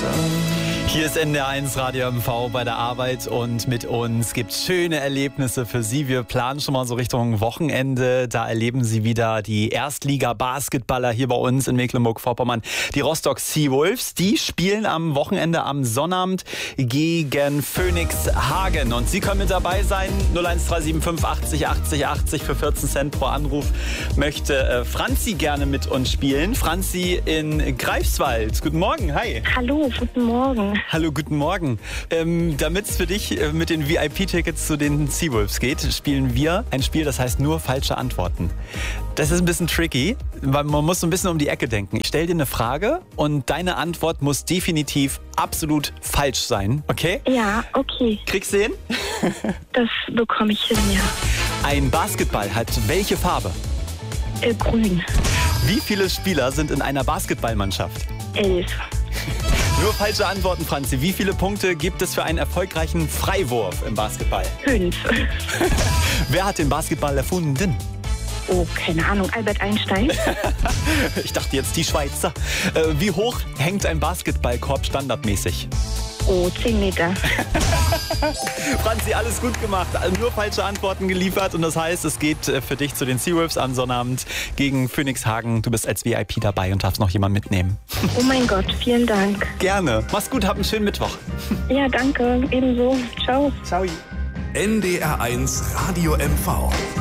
Hier ist NDR1 Radio MV bei der Arbeit und mit uns gibt es schöne Erlebnisse für Sie. Wir planen schon mal so Richtung Wochenende. Da erleben Sie wieder die Erstliga-Basketballer hier bei uns in Mecklenburg-Vorpommern. Die Rostock Seawolves, die spielen am Wochenende am Sonnabend gegen Phoenix Hagen. Und Sie können mit dabei sein. 01375 80 80 80 für 14 Cent pro Anruf möchte Franzi gerne mit uns spielen. Franzi in Greifswald. Guten Morgen, hi. Hallo, guten Morgen. Hallo, guten Morgen. Damit es für dich mit den VIP-Tickets zu den Seawolves geht, spielen wir ein Spiel, das heißt nur falsche Antworten. Das ist ein bisschen tricky, weil man muss so ein bisschen um die Ecke denken. Ich stelle dir eine Frage und deine Antwort muss definitiv absolut falsch sein, okay? Ja, okay. Kriegst du hin? Das bekomme ich hin, ja. Ein Basketball hat welche Farbe? Grün. Wie viele Spieler sind in einer Basketballmannschaft? 11. Nur falsche Antworten, Franzi. Wie viele Punkte gibt es für einen erfolgreichen Freiwurf im Basketball? 5. Wer hat den Basketball erfunden? Oh, keine Ahnung. Albert Einstein. Ich dachte jetzt die Schweizer. Wie hoch hängt ein Basketballkorb standardmäßig? Oh, 10 Meter. Franzi, alles gut gemacht. Nur falsche Antworten geliefert. Und das heißt, es geht für dich zu den Seawolves am Sonnabend gegen Phoenix Hagen. Du bist als VIP dabei und darfst noch jemanden mitnehmen. Oh mein Gott, vielen Dank. Gerne. Mach's gut, hab einen schönen Mittwoch. Ja, danke. Ebenso. Ciao. Ciao. NDR1 Radio MV.